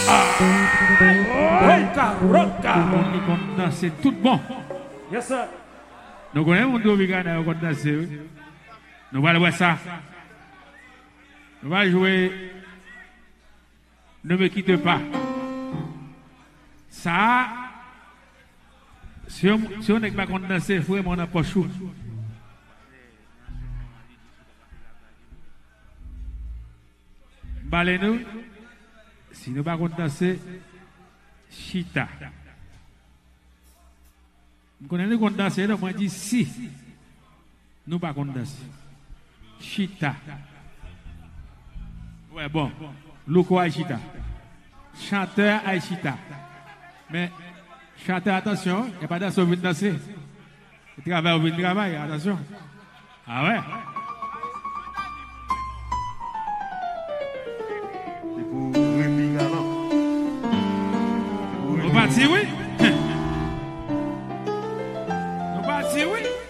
C'est tout bon. Yes, sir. Nous connaissons mon Dominicana, on danse. Nous allons voir ça. Nous allons jouer. Ne me quitte pas. Ça, si on n'est pas content danser, il faut que mon approche. Balez-nous. Si nous ne pas content danser, chita. Nous connaissons qu'on danse, donc moi dit si. Nous pas qu'on danse. Chita. Ouais, bon. Loco Aïchita. Chanteur Aïchita. Mais, chanteur, attention, il n'y a pas d'assaut pour danser. Il travaille au travail, attention. Ah ouais? C'est pour Rémi Galant. On partit, oui? On partit, oui?